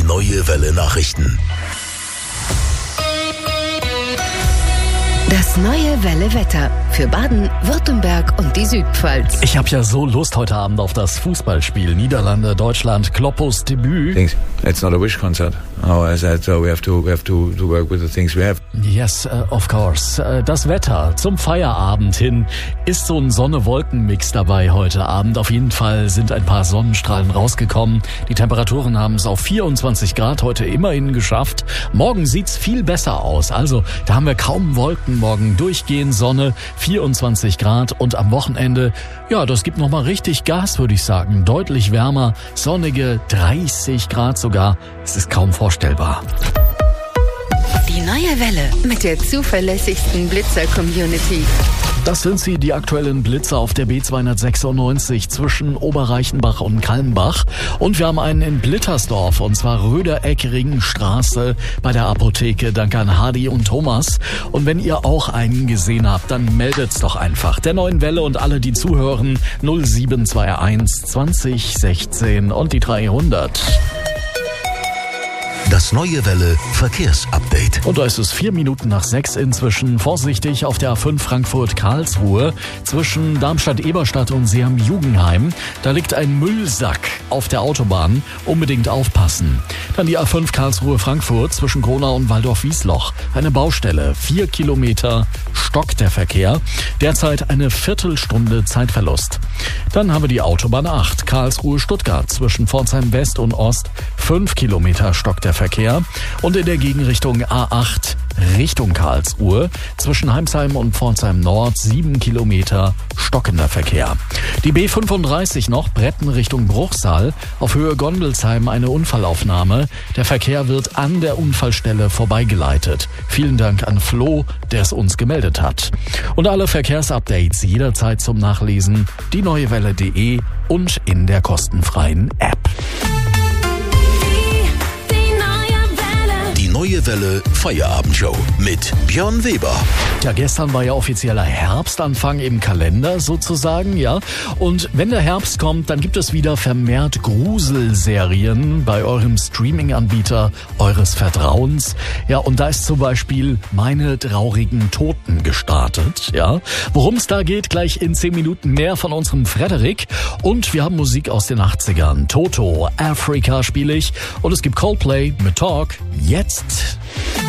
Neue Welle Nachrichten. Das Neue Welle Wetter für Baden, Württemberg und die Südpfalz. Ich habe ja so Lust heute Abend auf das Fußballspiel. Niederlande, Deutschland, Kloppos Debüt. It's not a wish concert. Oh, I said, so we have to work with the things we have. Yes, of course. Das Wetter zum Feierabend hin ist so ein Sonne-Wolken-Mix dabei heute Abend. Auf jeden Fall sind ein paar Sonnenstrahlen rausgekommen. Die Temperaturen haben es auf 24 Grad heute immerhin geschafft. Morgen sieht's viel besser aus. Also, da haben wir kaum Wolken. Morgen durchgehend Sonne, 24 Grad und am Wochenende, ja, das gibt nochmal richtig Gas, würde ich sagen. Deutlich wärmer, sonnige 30 Grad sogar. Es ist kaum vorstellbar. Die Neue Welle mit der zuverlässigsten Blitzer-Community. Das sind sie, die aktuellen Blitzer auf der B296 zwischen Oberreichenbach und Kalmbach. Und wir haben einen in Blittersdorf, und zwar Rödereck-Ringenstraße bei der Apotheke. Danke an Hardy und Thomas. Und wenn ihr auch einen gesehen habt, dann meldet's doch einfach. Der Neuen Welle und alle, die zuhören, 0721 20 16 und die 300. Das Neue Welle Verkehrsupdate. Und da ist es 4 Minuten nach 6 inzwischen. Vorsichtig auf der A5 Frankfurt-Karlsruhe zwischen Darmstadt-Eberstadt und Seam-Jugenheim. Da liegt ein Müllsack auf der Autobahn. Unbedingt aufpassen. Dann die A5 Karlsruhe-Frankfurt zwischen Gronau und Waldorf-Wiesloch. Eine Baustelle. 4 Kilometer stockt der Verkehr. Derzeit eine Viertelstunde Zeitverlust. Dann haben wir die Autobahn 8 Karlsruhe-Stuttgart zwischen Pforzheim West und Ost. 5 Kilometer stockt der Verkehr. Und in der Gegenrichtung A8 Richtung Karlsruhe zwischen Heimsheim und Pforzheim Nord 7 Kilometer stockender Verkehr. Die B35 noch, Bretten Richtung Bruchsal, auf Höhe Gondelsheim eine Unfallaufnahme. Der Verkehr wird an der Unfallstelle vorbeigeleitet. Vielen Dank an Flo, der es uns gemeldet hat. Und alle Verkehrsupdates jederzeit zum Nachlesen, dieneuewelle.de und in der kostenfreien App. Neue Welle Feierabendshow mit Björn Weber. Ja, gestern war ja offizieller Herbstanfang im Kalender sozusagen, ja. Und wenn der Herbst kommt, dann gibt es wieder vermehrt Gruselserien bei eurem Streaming-Anbieter eures Vertrauens. Ja, und da ist zum Beispiel Meine traurigen Toten gestartet, ja. Worum es da geht, gleich in 10 Minuten mehr von unserem Frederik. Und wir haben Musik aus den 80ern. Toto, Africa spiele ich. Und es gibt Coldplay mit Talk. Jetzt.